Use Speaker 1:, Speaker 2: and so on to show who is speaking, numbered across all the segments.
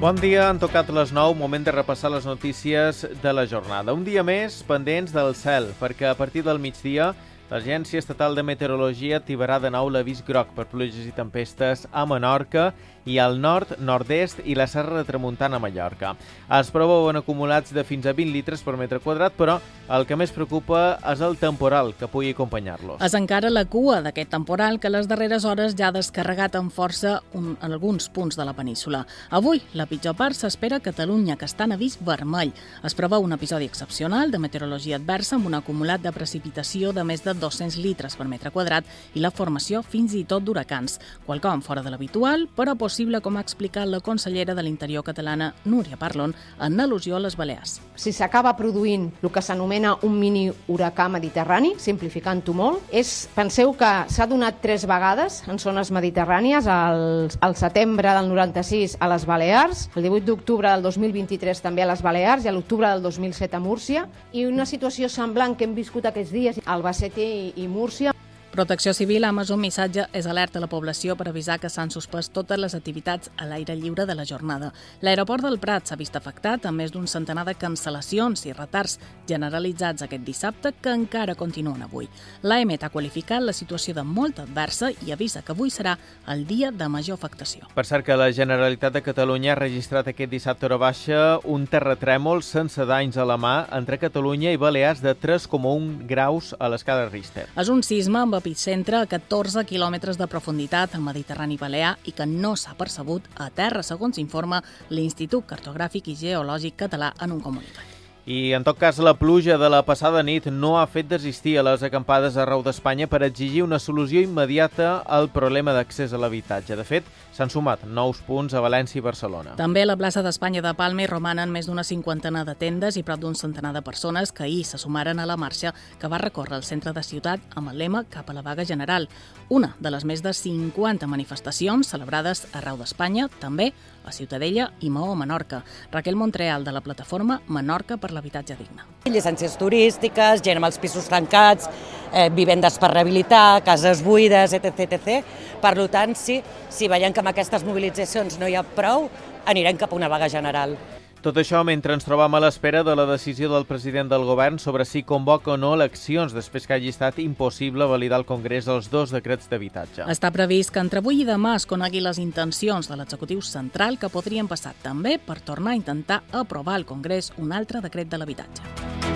Speaker 1: Bon dia, han tocat les 9, moment de repassar les notícies de la jornada. Un dia més pendents del cel, perquè a partir del migdia l'Agència Estatal de Meteorologia activarà de nou l'avís groc per pluges i tempestes a Menorca i al nord, nord-est i la Serra de Tramuntana a Mallorca. Es preveuen acumulats de fins a 20 litres per metre quadrat, però el que més preocupa és el temporal que pugui acompanyar-los.
Speaker 2: És encara la cua d'aquest temporal que les darreres hores ja ha descarregat amb força en alguns punts de la península. Avui, la pitjor part s'espera a Catalunya, que està en avís vermell. Es preveu un episodi excepcional de meteorologia adversa amb un acumulat de precipitació de més de 200 litres per metre quadrat i la formació fins i tot d'huracans, quelcom fora de l'habitual, però possible, com ha explicat la consellera de l'Interior catalana, Núria Parlon, en al·lusió a les Balears.
Speaker 3: Si s'acaba produint el que s'anomena un mini huracà mediterrani, simplificant-ho molt, penseu que s'ha donat 3 vegades en zones mediterrànies, al setembre del 96 a les Balears, el 18 d'octubre del 2023 també a les Balears i a l'octubre del 2007 a Múrcia, i una situació semblant que hem viscut aquests dies a Albacete i Múrcia.
Speaker 2: Protecció Civil ha emès un missatge és alerta a la població per avisar que s'han suspès totes les activitats a l'aire lliure de la jornada. L'aeroport del Prat s'ha vist afectat amb més d'un centenar de cancel·lacions i retards generalitzats aquest dissabte que encara continuen avui. L'AEMET ha qualificat la situació de molt adversa i avisa que avui serà el dia de major afectació.
Speaker 1: Per cert que la Generalitat de Catalunya ha registrat aquest dissabte hora baixa un terratrèmol sense danys a la mà entre Catalunya i Balears de 3,1 graus a l'escala Richter.
Speaker 2: És un sisme amb epicentre a 14 quilòmetres de profunditat al Mediterrani Balear i que no s'ha percebut a terra, segons informa l'Institut Cartogràfic i Geològic Català en un comunicat.
Speaker 1: I, en tot cas, la pluja de la passada nit no ha fet desistir a les acampades arreu d'Espanya per exigir una solució immediata al problema d'accés a l'habitatge. De fet, s'han sumat 9 punts a València i Barcelona.
Speaker 2: També a la plaça d'Espanya de Palma hi romanen més d'una cinquantena de tendes i prop d'un centenar de persones que ahir se sumaren a la marxa que va recórrer el centre de ciutat amb el lema cap a la vaga general. Una de les més de 50 manifestacions celebrades arreu d'Espanya, també a Ciutadella i Maó, Menorca. Raquel Montreal, de la plataforma Menorca per l'habitatge digne.
Speaker 4: Llicències turístiques, gent amb els pisos tancats, vivendes per rehabilitar, cases buides, etc. Per tant, si veiem que amb aquestes mobilitzacions no hi ha prou, anirem cap a una vaga general.
Speaker 1: Tot això mentre ens trobam a l'espera de la decisió del president del govern sobre si convoca o no eleccions després que hagi estat impossible validar al Congrés els 2 decrets d'habitatge.
Speaker 2: Està previst que entre avui i demà es conegui les intencions de l'executiu central que podrien passar també per tornar a intentar aprovar al Congrés un altre decret de l'habitatge.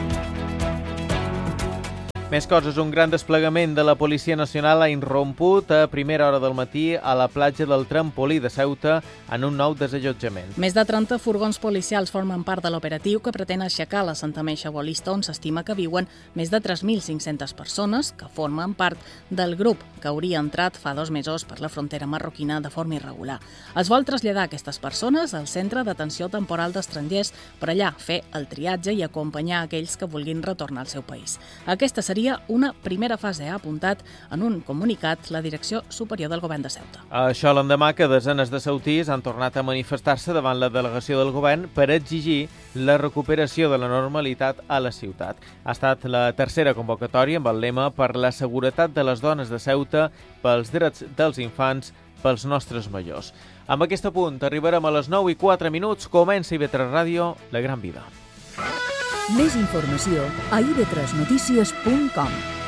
Speaker 1: Més coses, un gran desplegament de la Policia Nacional ha irromput a primera hora del matí a la platja del Trampolí de Ceuta en un nou desallotjament.
Speaker 2: Més de 30 furgons policials formen part de l'operatiu que pretén aixecar l'assentament xabolista on s'estima que viuen més de 3.500 persones que formen part del grup que hauria entrat fa 2 mesos per la frontera marroquina de forma irregular. Es vol traslladar aquestes persones al Centre d'Atenció Temporal d'Estrangers per allà fer el triatge i acompanyar aquells que vulguin retornar al seu país. Aquesta seria una primera fase, ha apuntat en un comunicat la Direcció Superior del Govern de Ceuta.
Speaker 1: Això l'endemà que desenes de ceutís han tornat a manifestar-se davant la delegació del govern per exigir la recuperació de la normalitat a la ciutat. Ha estat la tercera convocatòria amb el lema per la seguretat de les dones de Ceuta, pels drets dels infants, pels nostres majors. Amb aquest punt arribarem a les 9:04. Comença IB3 Ràdio, La Gran Vida.
Speaker 5: Més informació a ib3notícies.com.